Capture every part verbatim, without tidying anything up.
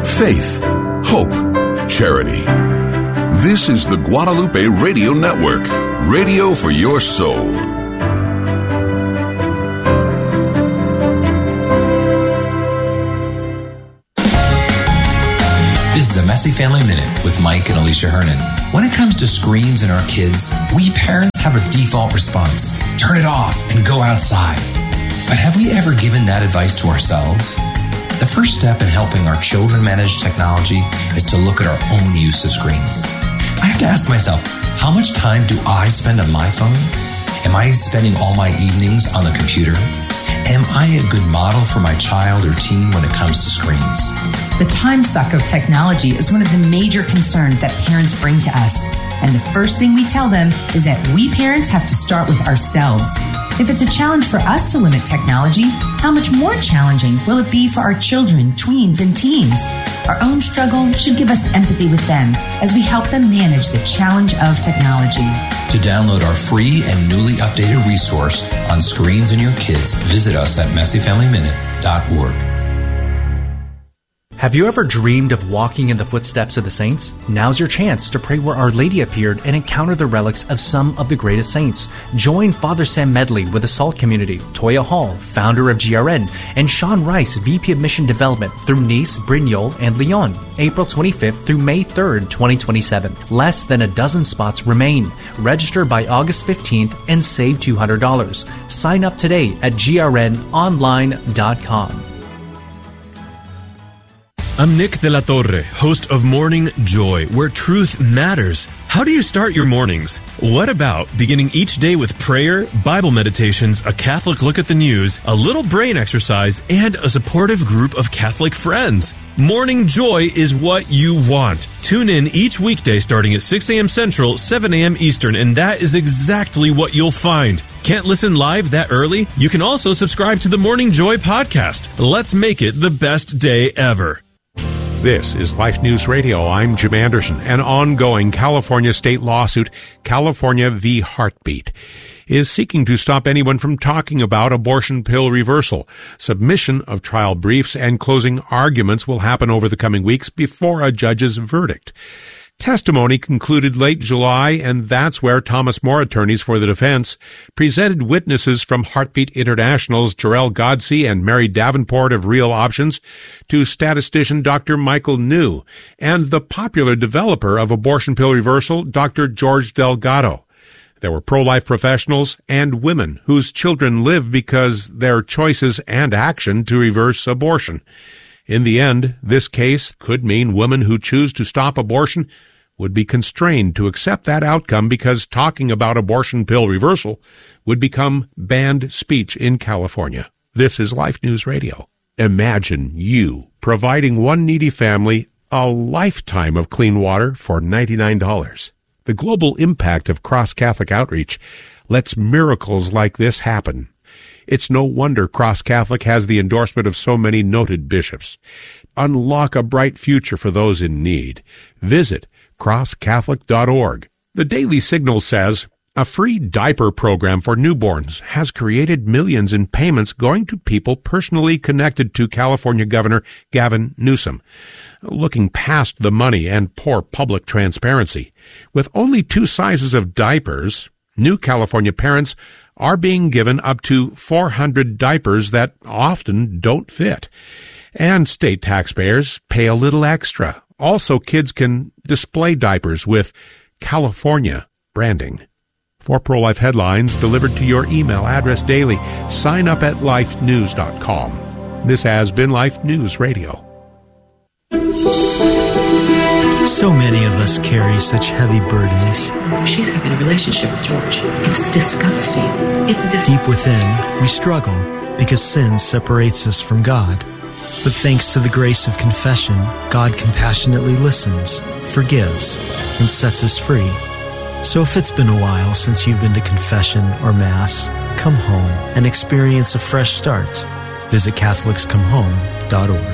faith, hope, charity. This is the Guadalupe Radio Network, radio for your soul. This is a Messy Family Minute with Mike and Alicia Hernan. When it comes to screens and our kids, we parents have a default response. Turn it off and go outside. But have we ever given that advice to ourselves? The first step in helping our children manage technology is to look at our own use of screens. I have to ask myself, how much time do I spend on my phone? Am I spending all my evenings on the computer? Am I a good model for my child or teen when it comes to screens? The time suck of technology is one of the major concerns that parents bring to us. And the first thing we tell them is that we parents have to start with ourselves. If it's a challenge for us to limit technology, how much more challenging will it be for our children, tweens, and teens? Our own struggle should give us empathy with them as we help them manage the challenge of technology. To download our free and newly updated resource on screens and your kids, visit us at messy family minute dot org. Have you ever dreamed of walking in the footsteps of the saints? Now's your chance to pray where Our Lady appeared and encounter the relics of some of the greatest saints. Join Father Sam Medley with the Salt Community, Toya Hall, founder of G R N, and Sean Rice, V P of Mission Development through Nice, Brignoles, and Lyon, April twenty-fifth through May third, twenty twenty-seven. Less than a dozen spots remain. Register by August fifteenth and save two hundred dollars. Sign up today at G R N online dot com. I'm Nick De La Torre, host of Morning Joy, where truth matters. How do you start your mornings? What about beginning each day with prayer, Bible meditations, a Catholic look at the news, a little brain exercise, and a supportive group of Catholic friends? Morning Joy is what you want. Tune in each weekday starting at six a.m. Central, seven a.m. Eastern, and that is exactly what you'll find. Can't listen live that early? You can also subscribe to the Morning Joy podcast. Let's make it the best day ever. This is Life News Radio. I'm Jim Anderson. An ongoing California state lawsuit, California v. Heartbeat, is seeking to stop anyone from talking about abortion pill reversal. Submission of trial briefs and closing arguments will happen over the coming weeks before a judge's verdict. Testimony concluded late July, and that's where Thomas More, attorneys for the defense, presented witnesses from Heartbeat International's Jarrell Godsey and Mary Davenport of Real Options to statistician Doctor Michael New and the popular developer of abortion pill reversal, Doctor George Delgado. There were pro-life professionals and women whose children live because their choices and action to reverse abortion. In the end, this case could mean women who choose to stop abortion would be constrained to accept that outcome because talking about abortion pill reversal would become banned speech in California. This is Life News Radio. Imagine you providing one needy family a lifetime of clean water for ninety-nine dollars. The global impact of cross-Catholic outreach lets miracles like this happen. It's no wonder Cross Catholic has the endorsement of so many noted bishops. Unlock a bright future for those in need. Visit cross catholic dot org. The Daily Signal says, a free diaper program for newborns has created millions in payments going to people personally connected to California Governor Gavin Newsom. Looking past the money and poor public transparency, with only two sizes of diapers, new California parents are being given up to four hundred diapers that often don't fit. And state taxpayers pay a little extra. Also, kids can display diapers with California branding. For pro-life headlines delivered to your email address daily, sign up at life news dot com. This has been Life News Radio. So many of us carry such heavy burdens. She's having a relationship with George. It's disgusting. It's dis- Deep within, we struggle because sin separates us from God. But thanks to the grace of confession, God compassionately listens, forgives, and sets us free. So if it's been a while since you've been to confession or Mass, come home and experience a fresh start. Visit Catholics Come Home dot org.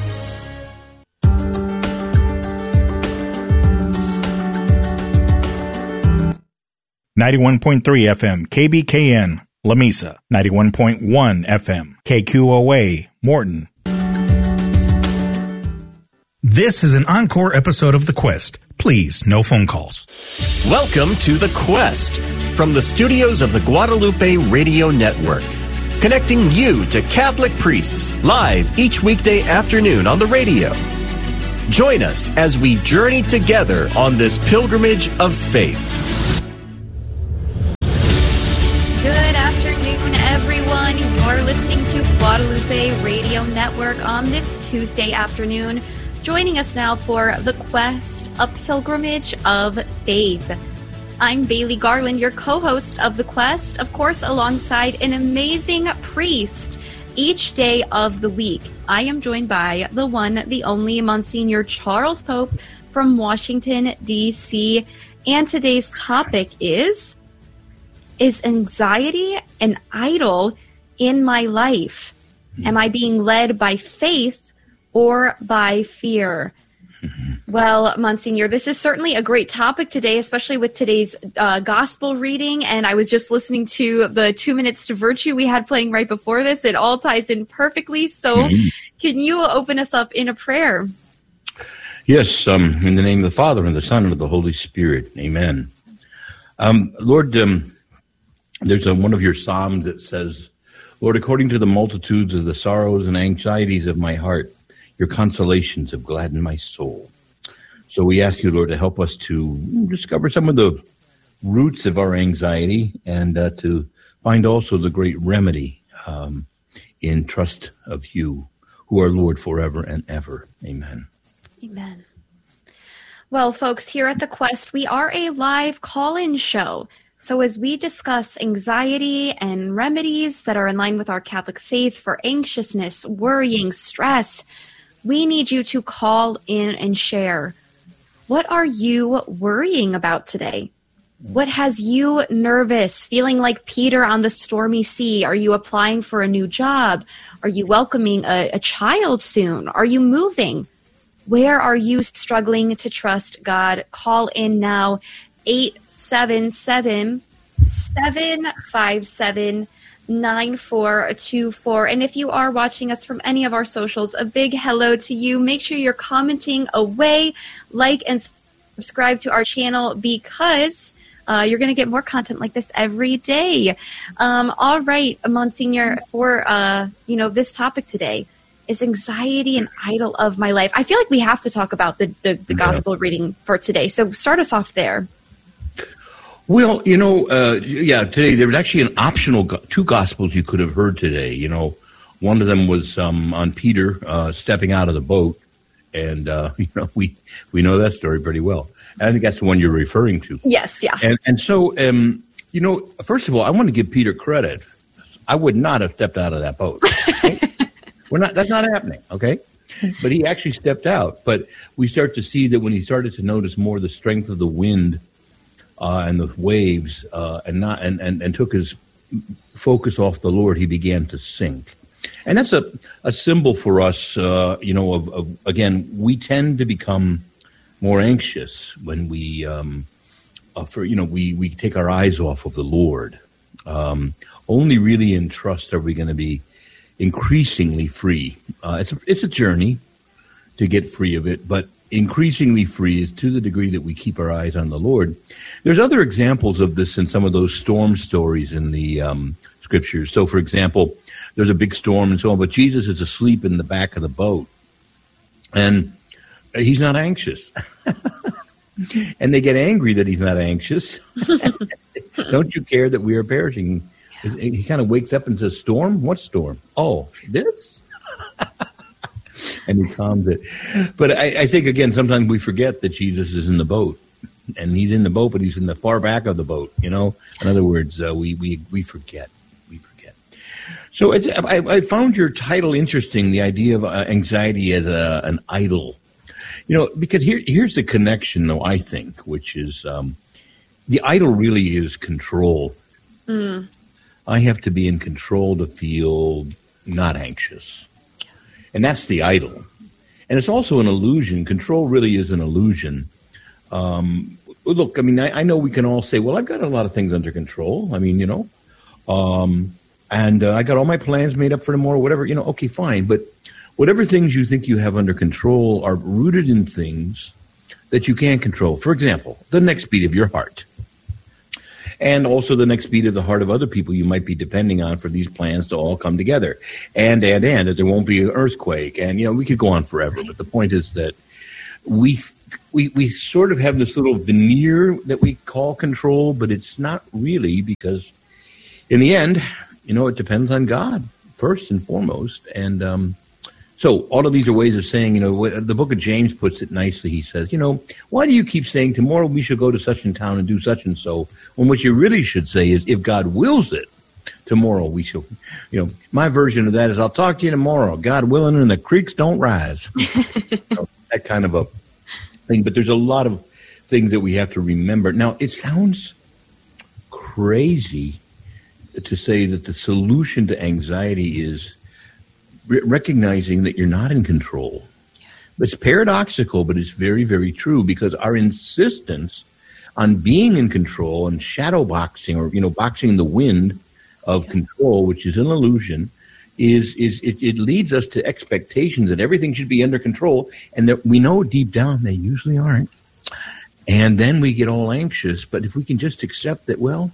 ninety-one point three F M, K B K N, La Mesa. ninety-one point one F M, K Q O A, Morton. This is an encore episode of The Quest. Please, no phone calls. Welcome to The Quest from the studios of the Guadalupe Radio Network, connecting you to Catholic priests live each weekday afternoon on the radio. Join us as we journey together on this pilgrimage of faith. Good afternoon, everyone. You're listening to Guadalupe Radio Network on this Tuesday afternoon. Joining us now for The Quest, a pilgrimage of faith. I'm Bailey Garland, your co-host of The Quest, of course, alongside an amazing priest each day of the week. I am joined by the one, the only, Monsignor Charles Pope from Washington, D C And today's topic is, is anxiety an idol in my life? Am I being led by faith or by fear? Mm-hmm. Well, Monsignor, this is certainly a great topic today, especially with today's uh, gospel reading. And I was just listening to the Two Minutes to Virtue we had playing right before this. It all ties in perfectly. So mm-hmm. Can you open us up in a prayer? Yes, um, in the name of the Father, and the Son, and of the Holy Spirit. Amen. Um, Lord, um, there's a, one of your Psalms that says, Lord, according to the multitudes of the sorrows and anxieties of my heart, your consolations have gladdened my soul. So we ask you, Lord, to help us to discover some of the roots of our anxiety and uh, to find also the great remedy um, in trust of you, who are Lord forever and ever. Amen. Amen. Well, folks, here at The Quest, we are a live call-in show. So as we discuss anxiety and remedies that are in line with our Catholic faith for anxiousness, worrying, stress, we need you to call in and share. What are you worrying about today? What has you nervous, feeling like Peter on the stormy sea? Are you applying for a new job? Are you welcoming a, a child soon? Are you moving? Where are you struggling to trust God? Call in now, eight seven seven, seven five seven, nine four two four. And if you are watching us from any of our socials, a big hello to you. Make sure you're commenting away, like and subscribe to our channel, because uh, you're going to get more content like this every day. Um, all right, Monsignor, for uh, you know this topic today, is anxiety an idol of my life? I feel like we have to talk about the, the, the yeah. gospel reading for today. So start us off there. Well, you know, uh, yeah, today there was actually an optional go- two gospels you could have heard today. You know, one of them was um, on Peter uh, stepping out of the boat, and uh, you know we we know that story pretty well. And I think that's the one you're referring to. Yes, yeah. And and so, um, you know, first of all, I want to give Peter credit. I would not have stepped out of that boat. Okay? We're not. That's not happening. Okay. But he actually stepped out. But we start to see that when he started to notice more the strength of the wind Uh, and the waves, uh, and not and, and, and took his focus off the Lord, he began to sink. And that's a, a symbol for us, uh, you know, of, of, again, we tend to become more anxious when we, um, uh, for you know, we, we take our eyes off of the Lord. Um, only really in trust are we going to be increasingly free. Uh, it's a, it's a journey to get free of it, but increasingly free is to the degree that we keep our eyes on the Lord. There's other examples of this in some of those storm stories in the um, scriptures. So, for example, there's a big storm and so on, but Jesus is asleep in the back of the boat, and he's not anxious. And they get angry that he's not anxious. Don't you care that we are perishing? He kind of wakes up and says, storm? What storm? Oh, this? And he calms it. But I, I think, again, sometimes we forget that Jesus is in the boat. And he's in the boat, but he's in the far back of the boat, you know? In other words, uh, we, we, we forget. We forget. So it's, I, I found your title interesting, the idea of uh, anxiety as a, an idol. You know, because here, here's the connection, though, I think, which is um, the idol really is control. Mm. I have to be in control to feel not anxious. And that's the idol. And it's also an illusion. Control really is an illusion. Um, look, I mean, I, I know we can all say, well, I've got a lot of things under control. I mean, you know, um, and uh, I got all my plans made up for tomorrow, whatever, you know, okay, fine. But whatever things you think you have under control are rooted in things that you can't control. For example, the next beat of your heart. And also the next beat of the heart of other people you might be depending on for these plans to all come together. And, and, and, that there won't be an earthquake. And, you know, we could go on forever. But the point is that we, we, we sort of have this little veneer that we call control, but it's not really, because in the end, you know, it depends on God first and foremost. And, um, So all of these are ways of saying, you know, the book of James puts it nicely. He says, you know, why do you keep saying tomorrow we should go to such and town and do such and so, when what you really should say is, if God wills it, tomorrow we shall, you know, my version of that is, I'll talk to you tomorrow, God willing, and the creeks don't rise. You know, that kind of a thing. But there's a lot of things that we have to remember. Now, it sounds crazy to say that the solution to anxiety is recognizing that you're not in control. Yeah. It's paradoxical, but it's very, very true, because our insistence on being in control and shadow boxing, or, you know, boxing the wind of yeah. control, which is an illusion, is is it, it leads us to expectations that everything should be under control, and that we know deep down they usually aren't. And then we get all anxious. But if we can just accept that, well,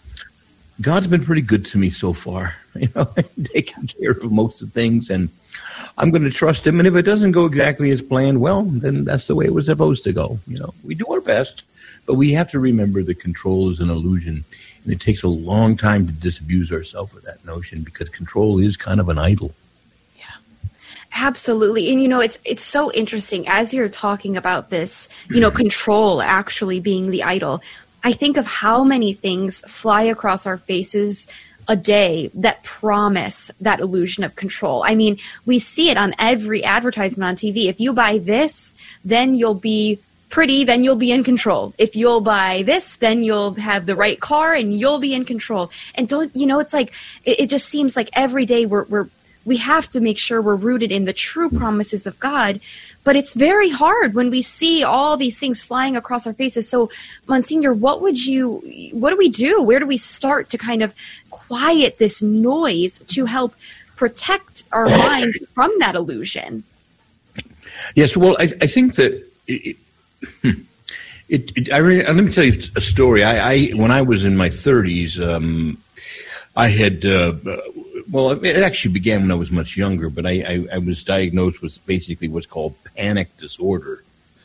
God's been pretty good to me so far, you know, taking care of most of things, and I'm going to trust him. And if it doesn't go exactly as planned, well, then that's the way it was supposed to go. You know, we do our best, but we have to remember that control is an illusion, and it takes a long time to disabuse ourselves of that notion, because control is kind of an idol. Yeah, absolutely. And, you know, it's, it's so interesting as you're talking about this, you know, control actually being the idol. I think of how many things fly across our faces a day that promise that illusion of control. I mean, we see it on every advertisement on T V. If you buy this, then you'll be pretty, then you'll be in control. If you'll buy this, then you'll have the right car and you'll be in control. And don't, you know, it's like, it, it just seems like every day we're, we're, we have to make sure we're rooted in the true promises of God. But it's very hard when we see all these things flying across our faces. So, Monsignor, what would you, what do we do? Where do we start to kind of quiet this noise to help protect our minds from that illusion? Yes, well, I, I think that it, it, it I really, let me tell you a story. I, I when I was in my thirties, um, I had. Uh, Well, it actually began when I was much younger, but I, I, I was diagnosed with basically what's called panic disorder.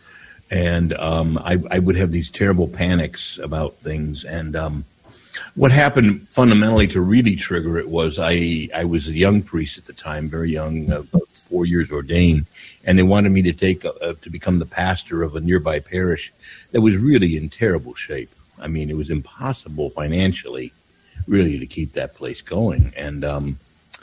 And um, I, I would have these terrible panics about things. And um, what happened fundamentally to really trigger it was I, I was a young priest at the time, very young, uh, about four years ordained, and they wanted me to take uh, to become the pastor of a nearby parish that was really in terrible shape. I mean, it was impossible financially, really, to keep that place going. And um,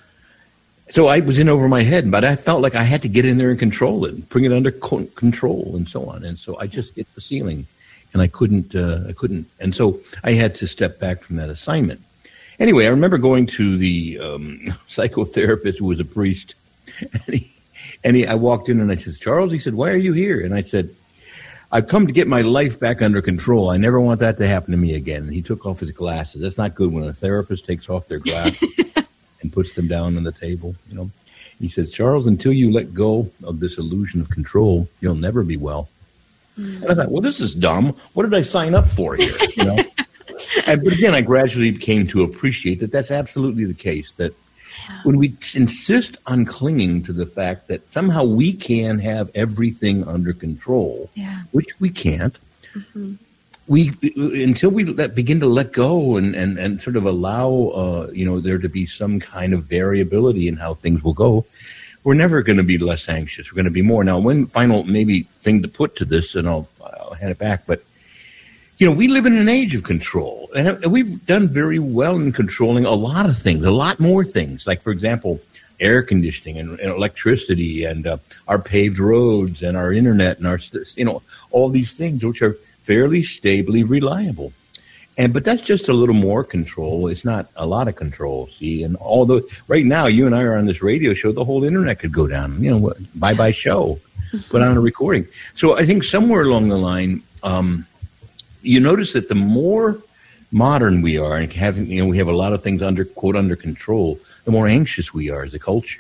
so I was in over my head, but I felt like I had to get in there and control it, and bring it under co- control and so on. And so I just hit the ceiling, and I couldn't, uh, I couldn't. And so I had to step back from that assignment. Anyway, I remember going to the um, psychotherapist who was a priest, and he, and he, I walked in and I said, Charles, he said, why are you here? And I said, I've come to get my life back under control. I never want that to happen to me again. And he took off his glasses. That's not good when a therapist takes off their glasses and puts them down on the table. You know, he says, Charles, until you let go of this illusion of control, you'll never be well. Mm. And I thought, well, this is dumb. What did I sign up for here? You know. and, but again, I gradually came to appreciate that that's absolutely the case. That when we insist on clinging to the fact that somehow we can have everything under control, yeah. which we can't, mm-hmm. we until we let, begin to let go and, and, and sort of allow uh, you know there to be some kind of variability in how things will go, we're never going to be less anxious. We're going to be more. Now, one final maybe thing to put to this, and I'll, I'll hand it back, but you know, we live in an age of control, and we've done very well in controlling a lot of things, a lot more things. Like, for example, air conditioning and, and electricity and uh, our paved roads and our internet and our, you know, all these things which are fairly stably reliable. And but that's just a little more control. It's not a lot of control, see. And although right now you and I are on this radio show, the whole internet could go down. You know, bye-bye show, put on a recording. So I think somewhere along the line, um, you notice that the more modern we are and having, you know, we have a lot of things under, quote, under control, the more anxious we are as a culture.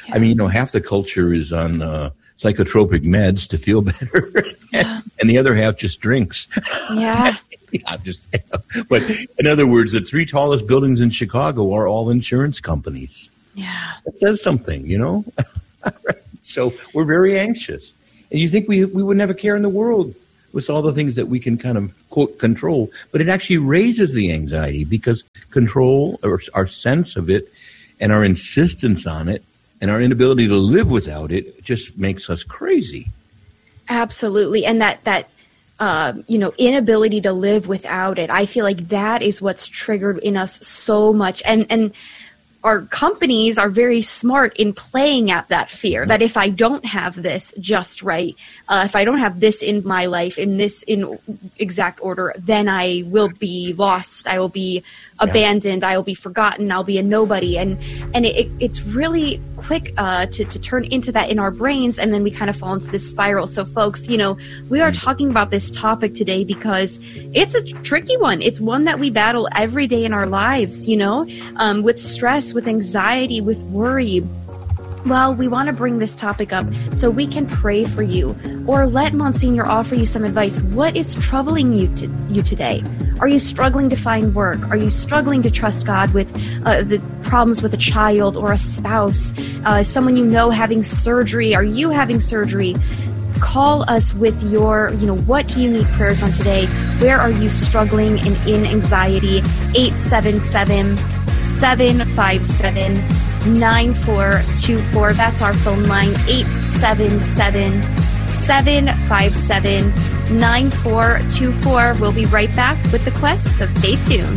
I mean, you know, half the culture is on uh, psychotropic meds to feel better, Yeah. and the other half just drinks. Yeah. Yeah, I'm just, but in other words, the three tallest buildings in Chicago are all insurance companies. Yeah. That says something, you know? So we're very anxious. And you think we we wouldn't have a care in the world with all the things that we can kind of, quote, control. But it actually raises the anxiety because control, or our sense of it, and our insistence on it, and our inability to live without it just makes us crazy. Absolutely. And that, that, uh, you know, inability to live without it, I feel like that is what's triggered in us so much. And, and our companies are very smart in playing at that fear that if I don't have this just right, uh, if I don't have this in my life, in this in exact order, then I will be lost. I will be abandoned. Yeah. I will be forgotten. I'll be a nobody. And and it, it's really quick uh, to, to turn into that in our brains, and then we kind of fall into this spiral. So folks, you know, we are talking about this topic today because it's a tricky one. It's one that we battle every day in our lives, you know, um, with stress, with anxiety, with worry. Well, we want to bring this topic up so we can pray for you, or let Monsignor offer you some advice. What is troubling you to, you today? Are you struggling to find work? Are you struggling to trust God with uh, the problems with a child or a spouse? Uh, someone you know having surgery? Are you having surgery? Call us with your, you know, what do you need prayers on today? Where are you struggling and in anxiety? eight seven seven, seven five seven, nine four two four. That's our phone line, eight seven seven, seven five seven, nine four two four. We'll be right back with The Quest, so stay tuned.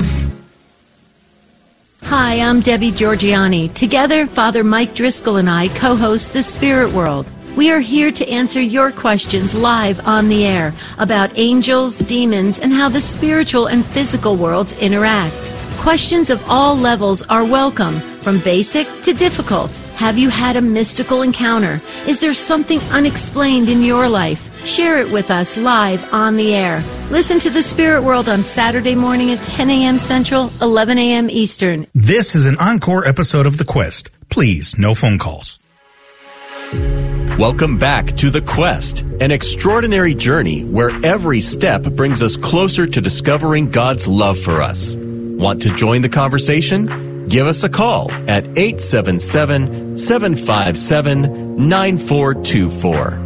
Hi, I'm Debbie Georgiani. Together, Father Mike Driscoll and I co-host The Spirit World. We are here to answer your questions live on the air about angels, demons, and how the spiritual and physical worlds interact. Questions of all levels are welcome, from basic to difficult. Have you had a mystical encounter? Is there something unexplained in your life? Share it with us live on the air. Listen to The Spirit World on Saturday morning at ten a.m. Central, eleven a.m. Eastern. This is an encore episode of The Quest. Please, no phone calls. Welcome back to The Quest, an extraordinary journey where every step brings us closer to discovering God's love for us. Want to join the conversation? Give us a call at eight seven seven, seven five seven, nine four two four.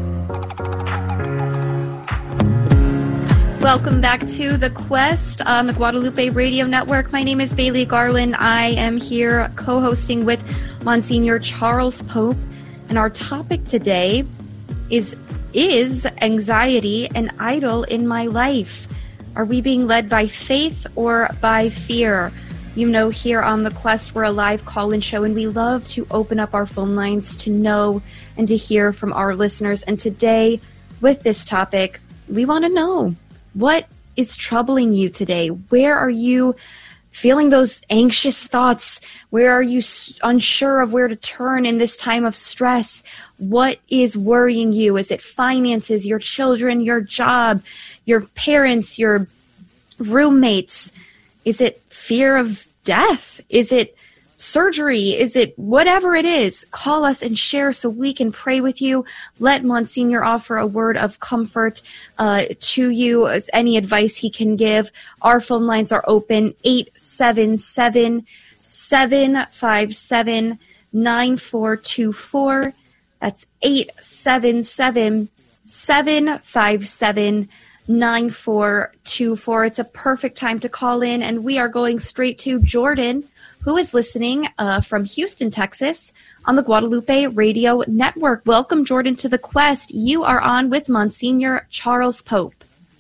Welcome back to The Quest on the Guadalupe Radio Network. My name is Bailey Garland. I am here co-hosting with Monsignor Charles Pope. And our topic today is, is anxiety an idol in my life? Are we being led by faith or by fear? You know, here on The Quest, we're a live call-in show, and we love to open up our phone lines to know and to hear from our listeners. And today, with this topic, we want to know, what is troubling you today? Where are you feeling those anxious thoughts? Where are you unsure of where to turn in this time of stress? What is worrying you? Is it finances, your children, your job, your parents, your roommates? Is it fear of death? Is it surgery? Is it whatever it is? Call us and share so we can pray with you. Let Monsignor offer a word of comfort uh, to you, any advice he can give. Our phone lines are open, eight seven seven, seven five seven, nine four two four. That's eight seven seven, seven five seven, nine four two four. It's a perfect time to call in, and we are going straight to Jordan, who is listening uh, from Houston, Texas, on the Guadalupe Radio Network. Welcome, Jordan, to The Quest. You are on with Monsignor Charles Pope.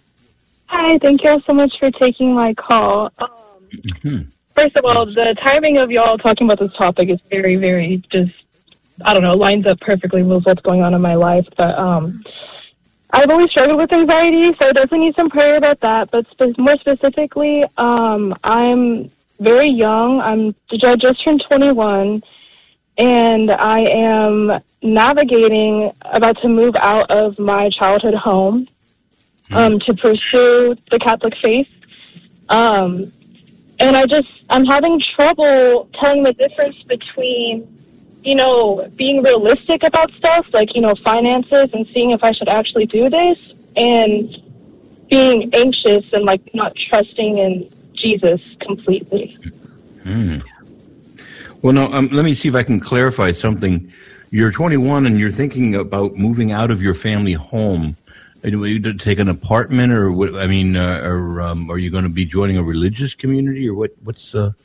Hi, thank you all so much for taking my call. Um, mm-hmm. First of all, the timing of y'all talking about this topic is very, very just, I don't know, lines up perfectly with what's going on in my life. But um, I've always struggled with anxiety, so I definitely need some prayer about that. But spe- more specifically, um, I'm very young. I'm I just turned twenty-one, and I am navigating, about to move out of my childhood home um, to pursue the Catholic faith. Um, and I just, I'm having trouble telling the difference between you know, being realistic about stuff, like, you know, finances and seeing if I should actually do this, and being anxious and, like, not trusting in Jesus completely. Hmm. Well, no, um, let me see if I can clarify something. You're twenty-one and you're thinking about moving out of your family home. Are you to take an apartment, or what? I mean, uh, or um, are you going to be joining a religious community, or what? What's uh